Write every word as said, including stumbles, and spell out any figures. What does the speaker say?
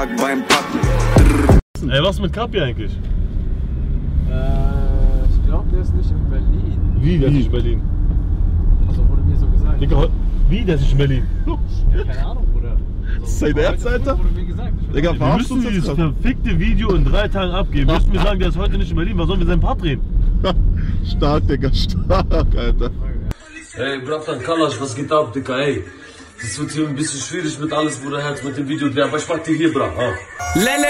Tag beim Packen. Ey, was mit Kapi eigentlich? Äh, ich glaube, der ist nicht in Berlin. Wie, der ist nicht in Berlin? Also wurde mir so gesagt. Digga, wie, der ist nicht in Berlin? Ja, keine Ahnung, Bruder. Also, Das ist sein Ernst, Alter? Wurde mir gesagt. Ich Digga, weiß Wir verarschst du müssen uns dieses jetzt gerade? verfickte Video in drei Tagen abgeben. Wir müssen mir sagen, der ist heute nicht in Berlin. Was sollen wir seinen Part drehen? Stark, Digga, stark, Alter. Ey, Bratan Kalash, was geht ab, Digga, ey? Das wird hier ein bisschen schwierig mit alles, Bruder, Herz, mit dem Video drehen, aber ich mach dir hier, Bra. Ah. Lele